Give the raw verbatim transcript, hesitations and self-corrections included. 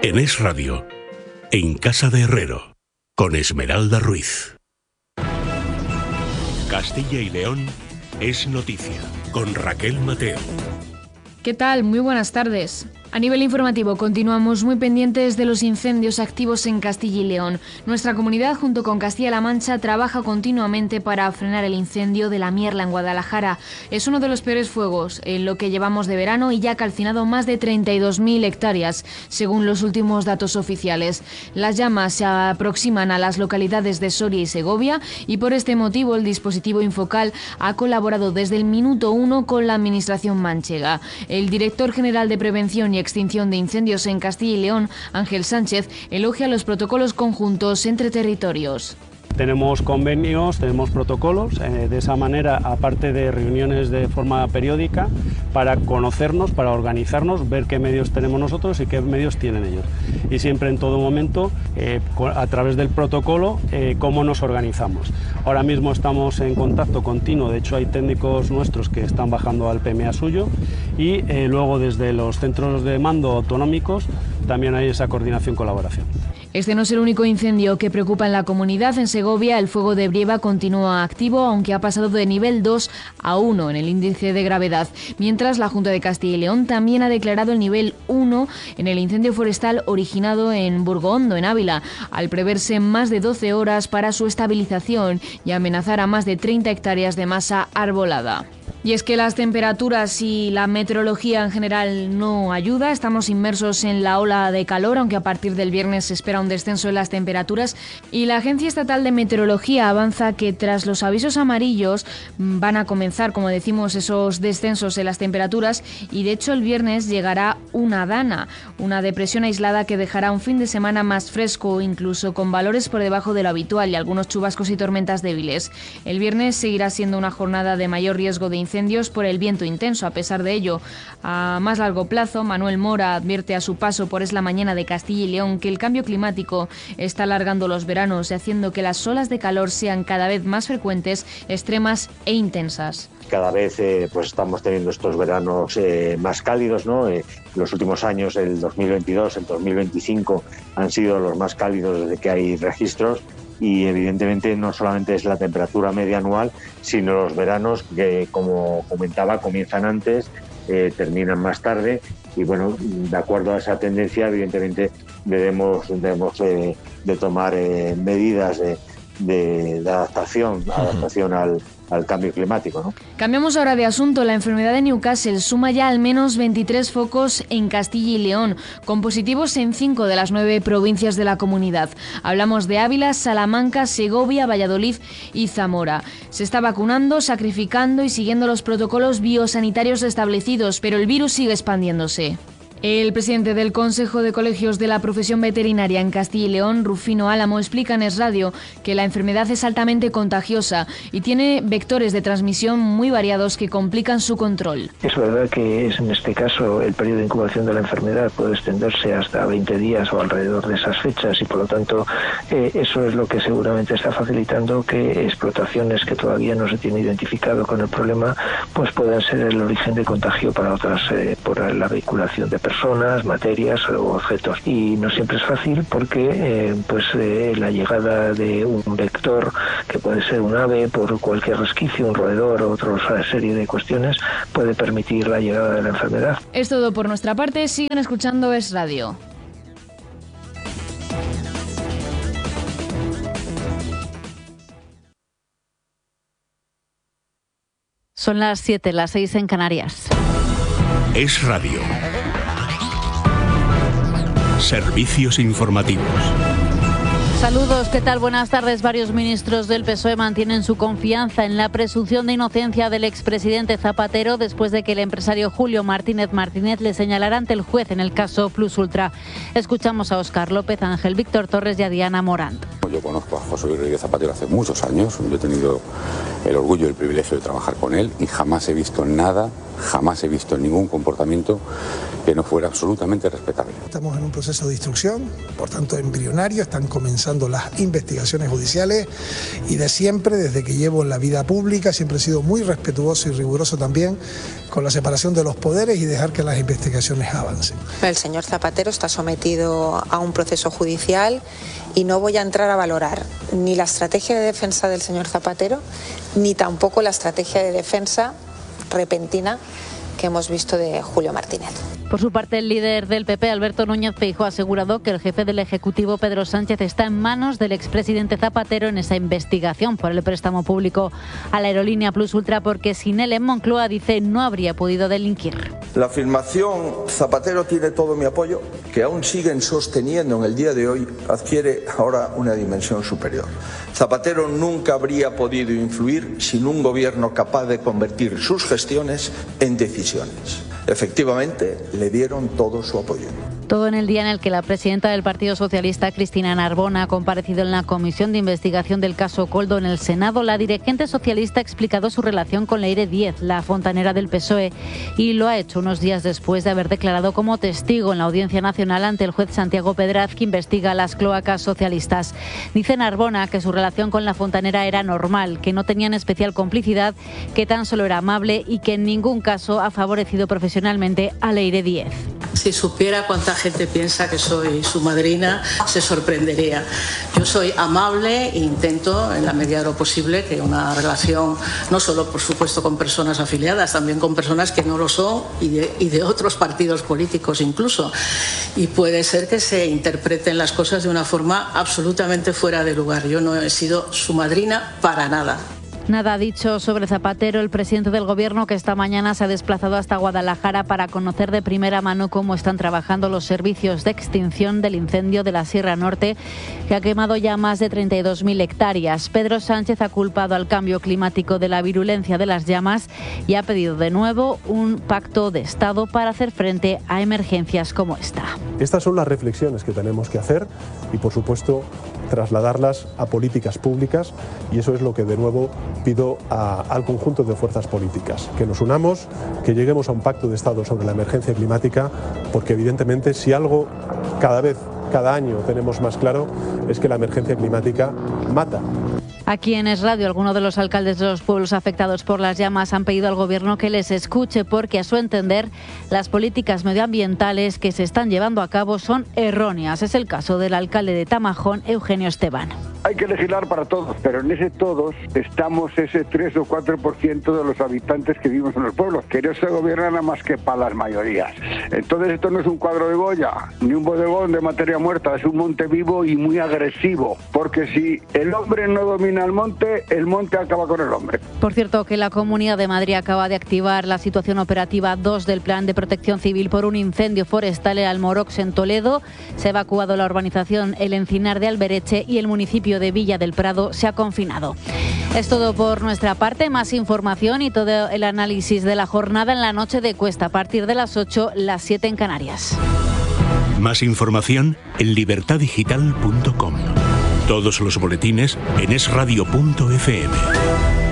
En Es Radio, en Casa de Herrero, con Esmeralda Ruiz. Castilla y León es noticia, con Raquel Mateo. ¿Qué tal? Muy buenas tardes. A nivel informativo, continuamos muy pendientes de los incendios activos en Castilla y León. Nuestra comunidad, junto con Castilla-La Mancha, trabaja continuamente para frenar el incendio de la Mierla en Guadalajara. Es uno de los peores fuegos en lo que llevamos de verano y ya ha calcinado más de treinta y dos mil hectáreas, según los últimos datos oficiales. Las llamas se aproximan a las localidades de Soria y Segovia y por este motivo el dispositivo Infocal ha colaborado desde el minuto uno con la Administración manchega. El director general de Prevención y Extinción de Incendios en Castilla y León, Ángel Sánchez, elogia los protocolos conjuntos entre territorios. Tenemos convenios, tenemos protocolos, eh, de esa manera, aparte de reuniones de forma periódica, para conocernos, para organizarnos, ver qué medios tenemos nosotros y qué medios tienen ellos. Y siempre en todo momento, eh, a través del protocolo, eh, cómo nos organizamos. Ahora mismo estamos en contacto continuo, de hecho hay técnicos nuestros que están bajando al P M A suyo y eh, luego desde los centros de mando autonómicos también hay esa coordinación, colaboración. Este no es el único incendio que preocupa en la comunidad. En Segovia, el fuego de Brieva continúa activo, aunque ha pasado de nivel dos a uno en el índice de gravedad. Mientras, la Junta de Castilla y León también ha declarado el nivel uno en el incendio forestal originado en Burgondo, en Ávila, al preverse más de doce horas para su estabilización y amenazar a más de treinta hectáreas de masa arbolada. Y es que las temperaturas y la meteorología en general no ayuda. Estamos inmersos en la ola de calor, aunque a partir del viernes se espera un descenso en las temperaturas. Y la Agencia Estatal de Meteorología avanza que tras los avisos amarillos van a comenzar, como decimos, esos descensos en las temperaturas. Y de hecho el viernes llegará una dana, una depresión aislada que dejará un fin de semana más fresco, incluso con valores por debajo de lo habitual y algunos chubascos y tormentas débiles. El viernes seguirá siendo una jornada de mayor riesgo de incendios incendios por el viento intenso. A pesar de ello, a más largo plazo, Manuel Mora advierte a su paso por Es la Mañana de Castilla y León que el cambio climático está alargando los veranos y haciendo que las olas de calor sean cada vez más frecuentes, extremas e intensas. Cada vez eh, pues estamos teniendo estos veranos eh, más cálidos, ¿no? Eh, los últimos años, el dos mil veintidós, el dos mil veinticinco, han sido los más cálidos desde que hay registros. Y evidentemente no solamente es la temperatura media anual, sino los veranos que, como comentaba, comienzan antes, eh, terminan más tarde y bueno, de acuerdo a esa tendencia evidentemente debemos, debemos eh, de tomar eh, medidas de, de, de adaptación, adaptación al, al cambio climático, ¿no? Cambiamos ahora de asunto. La enfermedad de Newcastle suma ya al menos veintitrés focos en Castilla y León, con positivos en cinco de las nueve provincias de la comunidad. Hablamos de Ávila, Salamanca, Segovia, Valladolid y Zamora. Se está vacunando, sacrificando y siguiendo los protocolos biosanitarios establecidos, pero el virus sigue expandiéndose. El presidente del Consejo de Colegios de la Profesión Veterinaria en Castilla y León, Rufino Álamo, explica en Es Radio que la enfermedad es altamente contagiosa y tiene vectores de transmisión muy variados que complican su control. Es verdad que es, en este caso el periodo de incubación de la enfermedad puede extenderse hasta veinte días o alrededor de esas fechas y por lo tanto eh, eso es lo que seguramente está facilitando que explotaciones que todavía no se tienen identificado con el problema pues puedan ser el origen de contagio para otras, eh, por la vehiculación de personas. personas, materias o objetos. Y no siempre es fácil porque eh, pues eh, la llegada de un vector, que puede ser un ave, por cualquier resquicio, un roedor o otra serie de cuestiones, puede permitir la llegada de la enfermedad. Es todo por nuestra parte. Siguen escuchando Es Radio. Son las siete, las seis en Canarias. Es Radio. Servicios informativos. Saludos, ¿qué tal? Buenas tardes. Varios ministros del P S O E mantienen su confianza en la presunción de inocencia del expresidente Zapatero después de que el empresario Julio Martínez Martínez le señalara ante el juez en el caso Plus Ultra. Escuchamos a Óscar López, Ángel Víctor Torres y a Diana Morant. yo conozco a José Luis Rodríguez Zapatero hace muchos años, yo he tenido el orgullo y el privilegio de trabajar con él y jamás he visto nada, jamás he visto ningún comportamiento que no fuera absolutamente respetable. Estamos en un proceso de instrucción, por tanto embrionario, están comenzando las investigaciones judiciales y de siempre, desde que llevo en la vida pública, siempre he sido muy respetuoso y riguroso también con la separación de los poderes y dejar que las investigaciones avancen. El señor Zapatero está sometido a un proceso judicial y no voy a entrar a valorar ni la estrategia de defensa del señor Zapatero, ni tampoco la estrategia de defensa repentina que hemos visto de Julio Martínez. Por su parte, el líder del P P, Alberto Núñez Feijóo, ha asegurado que el jefe del Ejecutivo, Pedro Sánchez, está en manos del expresidente Zapatero en esa investigación por el préstamo público a la aerolínea Plus Ultra, porque sin él en Moncloa, dice, no habría podido delinquir. La afirmación Zapatero tiene todo mi apoyo, que aún siguen sosteniendo en el día de hoy, adquiere ahora una dimensión superior. Zapatero nunca habría podido influir sin un gobierno capaz de convertir sus gestiones en decisiones. Efectivamente, le dieron todo su apoyo. Todo en el día en el que la presidenta del Partido Socialista, Cristina Narbona, ha comparecido en la Comisión de Investigación del caso Koldo en el Senado. La dirigente socialista ha explicado su relación con Leire Díez, la fontanera del P S O E, y lo ha hecho unos días después de haber declarado como testigo en la Audiencia Nacional ante el juez Santiago Pedraz, que investiga las cloacas socialistas. Dice Narbona que su relación con la fontanera era normal, que no tenían especial complicidad, que tan solo era amable y que en ningún caso ha favorecido profesionalmente a Leire Díez. Si supiera cuánta gente piensa que soy su madrina, se sorprendería. Yo soy amable e intento, en la medida de lo posible, que una relación, no solo por supuesto con personas afiliadas, también con personas que no lo son y de, y de otros partidos políticos incluso. Y puede ser que se interpreten las cosas de una forma absolutamente fuera de lugar. Yo no he sido su madrina para nada. Nada ha dicho sobre Zapatero el presidente del Gobierno, que esta mañana se ha desplazado hasta Guadalajara para conocer de primera mano cómo están trabajando los servicios de extinción del incendio de la Sierra Norte, que ha quemado ya más de treinta y dos mil hectáreas. Pedro Sánchez ha culpado al cambio climático de la virulencia de las llamas y ha pedido de nuevo un pacto de Estado para hacer frente a emergencias como esta. Estas son las reflexiones que tenemos que hacer y, por supuesto, trasladarlas a políticas públicas, y eso es lo que de nuevo pido a, al conjunto de fuerzas políticas, que nos unamos, que lleguemos a un pacto de Estado sobre la emergencia climática, porque evidentemente si algo cada vez, cada año tenemos más claro es que la emergencia climática mata. Aquí en Es Radio, algunos de los alcaldes de los pueblos afectados por las llamas han pedido al Gobierno que les escuche porque, a su entender, las políticas medioambientales que se están llevando a cabo son erróneas. Es el caso del alcalde de Tamajón, Eugenio Esteban. Hay que legislar para todos, pero en ese todos estamos ese tres o cuatro por ciento de los habitantes que vivimos en los pueblos, que no se gobiernan nada más que para las mayorías. Entonces esto no es un cuadro de Goya, ni un bodegón de materia muerta, es un monte vivo y muy agresivo, porque si el hombre no domina el monte, el monte acaba con el hombre. Por cierto, que la Comunidad de Madrid acaba de activar la situación operativa dos del Plan de Protección Civil por un incendio forestal en Almorox, en Toledo. Se ha evacuado la urbanización El Encinar de Albereche y el municipio de Villa del Prado se ha confinado. Es todo por nuestra parte. Más información y todo el análisis de la jornada en la noche de Cuesta a partir de las ocho, las siete en Canarias. Más información en libertad digital punto com. Todos los boletines en es radio punto efe eme.